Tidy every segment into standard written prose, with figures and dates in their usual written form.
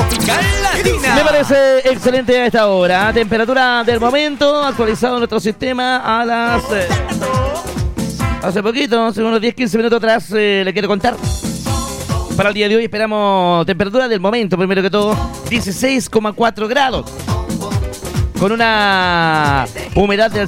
Tropical Latina. Me parece excelente a esta hora. Temperatura del momento, actualizado nuestro sistema a las... hace poquito, hace unos 10-15 minutos atrás, le quiero contar. Para el día de hoy esperamos temperatura del momento, primero que todo, 16,4 grados. Con una humedad del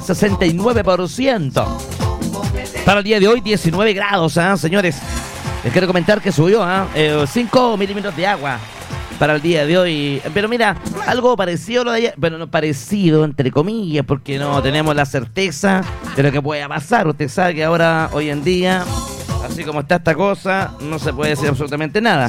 69%. Para el día de hoy, 19 grados, señores. Les quiero comentar que subió 5 milímetros de agua para el día de hoy. Pero mira, algo parecido a lo de ayer. Bueno, no parecido, entre comillas, porque no tenemos la certeza de lo que pueda pasar. Usted sabe que ahora, hoy en día, así como está esta cosa, no se puede decir absolutamente nada.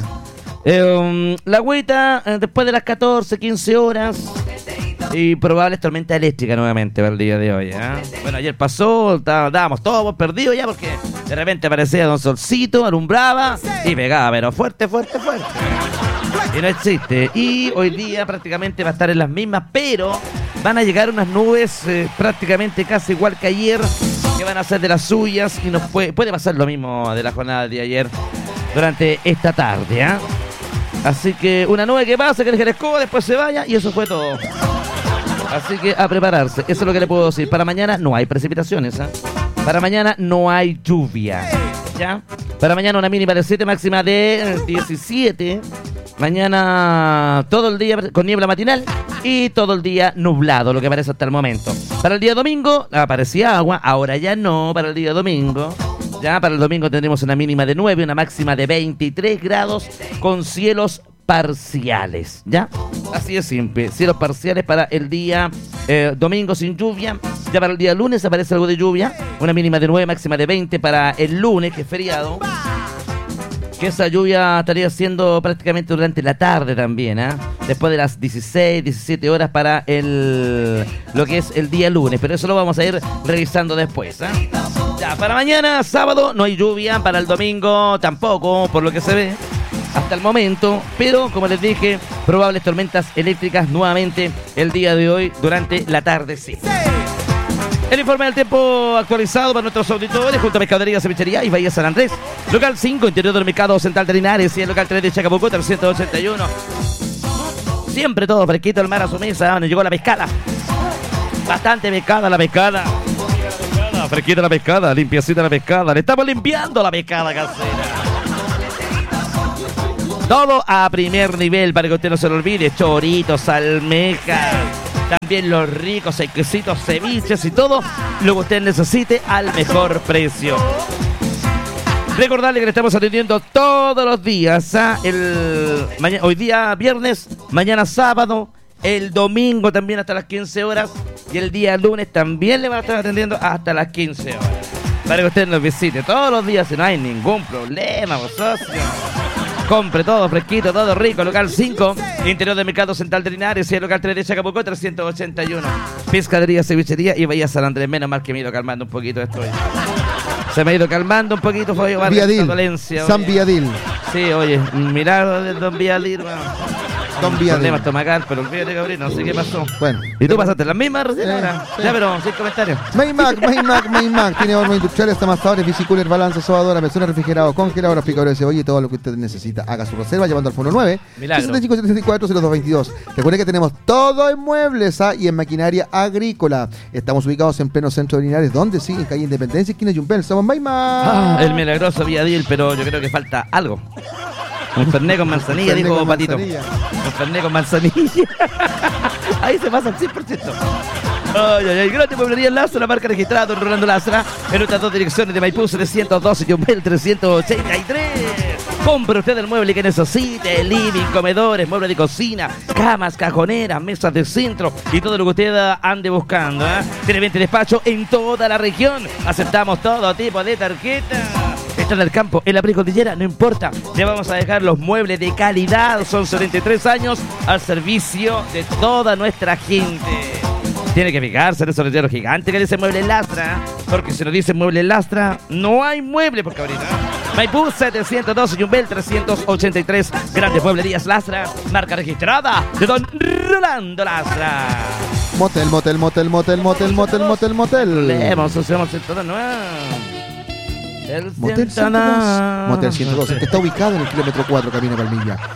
La agüita, después de las 14, 15 horas... y probables tormenta eléctrica nuevamente para el día de hoy. Bueno, ayer pasó, estábamos todos perdidos ya porque de repente aparecía un solcito, alumbraba y pegaba, pero fuerte. Y no existe. Y hoy día prácticamente va a estar en las mismas, pero van a llegar unas nubes prácticamente casi igual que ayer, que van a ser de las suyas y nos puede pasar lo mismo de la jornada de ayer durante esta tarde. Así que una nube que pasa, que el escoba, después se vaya y eso fue todo. Así que a prepararse, eso es lo que le puedo decir. Para mañana no hay precipitaciones, Para mañana no hay lluvia, ¿ya? Para mañana una mínima de 7, máxima de 17. Mañana todo el día con niebla matinal y todo el día nublado, lo que parece hasta el momento. Para el día domingo aparecía agua, ahora ya no, para el día domingo. Ya para el domingo tendremos una mínima de 9, una máxima de 23 grados con cielos parciales, ¿ya? Así es simple, cielos parciales para el día domingo sin lluvia. Ya para el día lunes aparece algo de lluvia, una mínima de 9, máxima de 20 para el lunes, que es feriado. Que esa lluvia estaría siendo prácticamente durante la tarde también, después de las 16, 17 horas para lo que es el día lunes, pero eso lo vamos a ir revisando después, Ya, para mañana, sábado, no hay lluvia, para el domingo tampoco, por lo que se ve hasta el momento, pero como les dije, probables tormentas eléctricas nuevamente el día de hoy durante la tarde, sí. El informe del tiempo actualizado para nuestros auditores junto a Pescadería, Cevichería y Bahía San Andrés. Local 5, interior del Mercado Central de Linares, y el local 3 de Chacabuco, 381. Siempre todo fresquito, el mar a su mesa, donde llegó la pescada. Bastante pescada la pescada. Fresquita la pescada, limpiecita la pescada. Le estamos limpiando la pescada casera. Todo a primer nivel para que usted no se lo olvide. Choritos, almejas, también los ricos, exquisitos ceviches y todo lo que usted necesite al mejor precio. Recordarle que le estamos atendiendo todos los días. Hoy día viernes, mañana sábado, el domingo también hasta las 15 horas y el día lunes también le van a estar atendiendo hasta las 15 horas. Para que usted nos visite todos los días y no hay ningún problema, vos socio. Compre todo fresquito, todo rico. Local 5, interior del Mercado Central de Linares, y el local 3 de Chacabuco, 381. Pescadería, Cevichería y Bahía San Andrés. Menos mal que me he ido calmando un poquito esto. Se me ha ido calmando un poquito. Fue Viadil, dolencia, San Viadil. Sí, oye, milagro de Don Viadil, Don Viadil. Problema estomacal, pero olvídate, Gabriel, no sé qué pasó. Bueno. ¿Y tú pasaste la misma recién ahora? Sí. Ya, pero sin comentarios. Maymac. Tiene hornos industriales, amasadores, bicicooler, balanza, sobadora, mesura, refrigerado, congelador, picador de cebolla y todo lo que usted necesita. Haga su reserva llamando al fono 9 65 74 0222. Recuerde que tenemos todo en muebles y en maquinaria agrícola. Estamos ubicados en pleno centro de Linares, donde sí, en calle Independencia, esquina Yumpel. Somos Maymac. El milagroso Viadil, pero yo creo que falta algo. Un fernet con manzanilla, dijo Patito. Un fernet con manzanilla. Ahí se pasa el 100%. Ay. Grande Mueblería Lastra, la marca registrada Don Rolando Lastra, en nuestras dos direcciones de Maipú 312 y Yumbel 383. Compre usted el mueble que necesite: living, comedores, muebles de cocina, camas, cajoneras, mesas de centro y todo lo que usted ande buscando. Tiene 20 despachos en toda la región. Aceptamos todo tipo de tarjetas. Está en el campo, en la precordillera, no importa. Le vamos a dejar los muebles de calidad. Son 73 años al servicio de toda nuestra gente. Tiene que fijarse en ese letrero gigante que dice Mueble Lastra, porque si no dice Mueble Lastra, no hay mueble, porque ahorita. Maipú 712 y Yumbel 383. Grandes Mueblerías Lastra, marca registrada de Don Rolando Lastra. Motel. Leemos, asociamos el todo nuevo. El Motel 102. Motel 102, que está ubicado en el kilómetro 4, Camino Palmilla.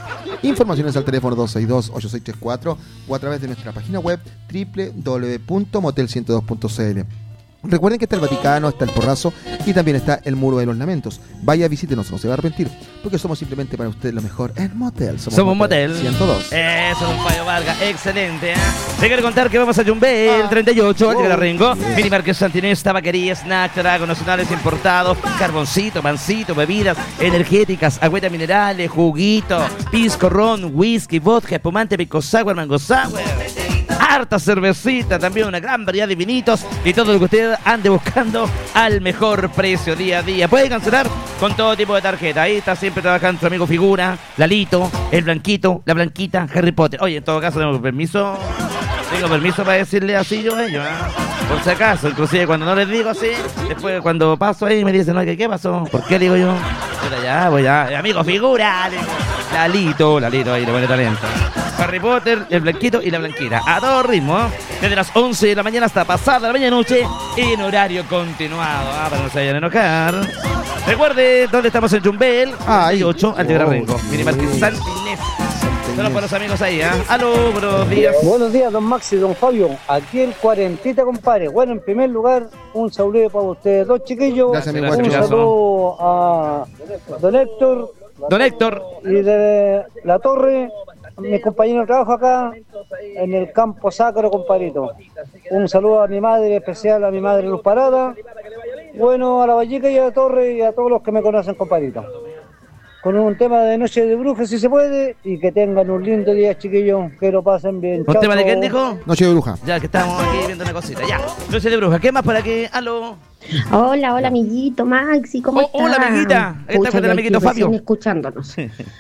Informaciones al teléfono 262-8634 o a través de nuestra página web www.motel102.cl. Recuerden que está el Vaticano, está el Porrazo y también está el Muro de los Lamentos. Vaya, visítenos, no se va a arrepentir, porque somos simplemente para usted lo mejor en Motel. Somos Motel 102. Eso, don Fabio Vargas, excelente. Te quiero contar que vamos a Yumbel 38, al llegar a Rengo. Mini Market Santinés, tabaquería, snack, tragos nacionales importados, carboncito, pancito, bebidas energéticas, agüita minerales, juguito, pisco, ron, whisky, vodka, espumante, pico sour, mango sour. Harta cervecita, también una gran variedad de vinitos y todo lo que usted ande buscando al mejor precio día a día. Puede cancelar con todo tipo de tarjeta. Ahí está siempre trabajando su amigo Figura, Lalito, el Blanquito, la Blanquita, Harry Potter. Oye, en todo caso tengo permiso para decirle así yo a ellos, ¿eh? Por si acaso, inclusive cuando no les digo así, después cuando paso ahí me dicen, no, ¿qué pasó? ¿Por qué digo yo? Pero ya, pues ya, amigo Figura, Lalito, ahí le pone talento. Harry Potter, el Blanquito y la Blanquita. A todo ritmo, ¿eh? Desde las 11 de la mañana hasta pasada la medianoche en horario continuado. Para que no se vayan a enojar. Recuerde dónde estamos en Yumbel, 8 al llegar a Rengo. Mini Market Santinés. Solo para los amigos ahí, ¿eh? Aló, buenos días. Buenos días, don Maxi, don Fabio. Aquí el Cuarentita, compadre. Bueno, en primer lugar, un saludo para ustedes dos chiquillos. Gracias, amigo. Un saludo a don Héctor. Don Héctor. Y de La Torre, mi compañero de trabajo acá en el campo sacro, compadrito. Un saludo a mi madre, especial a mi madre Luz Parada. Bueno, a la Vallica y a La Torre y a todos los que me conocen, compadrito. Con un tema de Noche de Brujas, si se puede, y que tengan un lindo día, chiquillos, que lo pasen bien. ¿Un tema de quién dijo? Noche de Bruja. Ya que estamos aquí viendo una cosita, ya. Noche de Bruja, ¿qué más para aquí? Aló. Hola, amiguito Maxi, ¿cómo estás? Hola, amiguita. Está con el amiguito Fabio. Escuchándonos.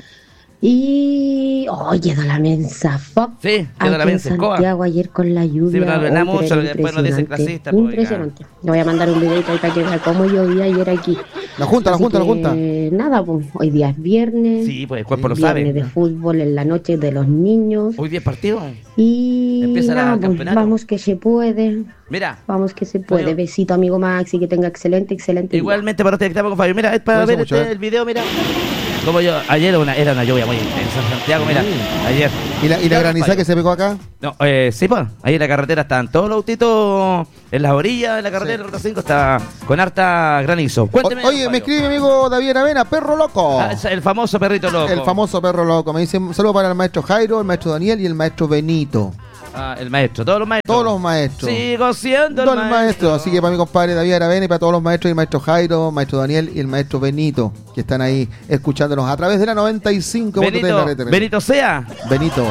Y oye, de la mensa Fox. Sí, de la mensa escoba. Santiago ayer con la lluvia. Sí, pero hablamos mucho, después nos dicen clasistas. Impresionante. Le voy a mandar un videito ahí para que vea cómo llovía ayer aquí. La junta. Nada, pues hoy día es viernes. Sí, pues el cuerpo lo sabe. Viernes de fútbol en la noche de los niños. Hoy día es partido. Y empieza nada, el campeonato. Vamos que se puede. Mira. Vamos que se puede. Bueno. Besito, amigo Maxi, que tenga excelente igualmente día. Para usted que estamos con Fabio. Mira, es para ver el video, mira. Como yo, ayer era una lluvia muy intensa en Santiago, mira, ayer. ¿Y la granizada que se pegó acá? No, sí, pues, ahí en la carretera están todos los autitos en las orillas de la carretera, Ruta 5 está con harta granizo. Cuénteme. Oye, me escribe mi amigo David Aravena, perro loco. El famoso perrito loco. El famoso perro loco. Me dice, solo para el maestro Jairo, el maestro Daniel y el maestro Benito. El maestro, todos los maestros. Todos los maestros. Sigo siendo el maestro. Así que para mi compadre David Aravena y para todos los maestros, el maestro Jairo, el maestro Daniel y el maestro Benito, que están ahí escuchándonos a través de la 95. Benito sea. Benito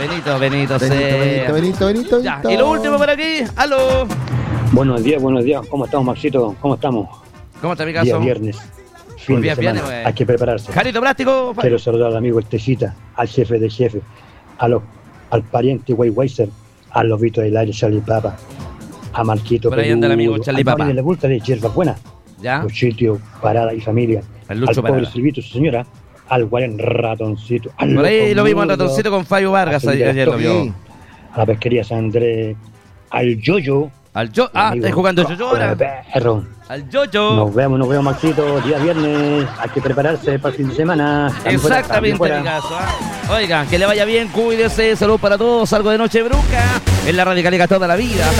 sea. Ya, y lo último por aquí, aló. Buenos días, ¿cómo estamos, Maxito? ¿Cómo estamos? ¿Cómo está mi caso? Día viernes, fin de semana, hay que prepararse. Jarito plástico. Quiero saludar al amigo Estecita, al jefe de jefe, al pariente Weiweiser, al lobito del aire Charlie Papa, a Marquito por ahí anda el amigo Charlie Papa, de la vuelta de Hierbas Buenas, ya, los sitios, parada y familia, al pobre Silvito, su señora, al Guarén Ratoncito, por ahí lo vimos al Ratoncito con Fabio Vargas ayer lo vio, a la pesquería San Andrés, al Yoyo, está jugando Yoyo ahora, perro. Al Yoyo. Nos vemos, Maxito, día viernes, hay que prepararse para el fin de semana. Exactamente, mi caso, ¿eh? Oigan, que le vaya bien, cuídese, salud para todos, algo de Noche Bruja, en la Radicalica toda la vida.